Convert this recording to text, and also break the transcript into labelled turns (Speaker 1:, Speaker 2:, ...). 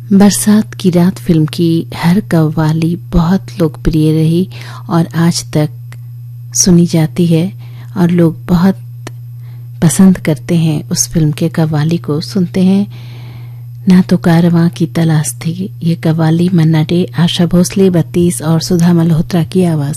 Speaker 1: बरसात की रात फिल्म की हर कव्वाली बहुत लोकप्रिय रही और आज तक सुनी जाती है और लोग बहुत पसंद करते हैं उस फिल्म के कव्वाली को। सुनते हैं ना तो कारवां की तलाश थी, ये कव्वाली मन्ना डे, आशा भोसले 32 और सुधा मल्होत्रा की आवाज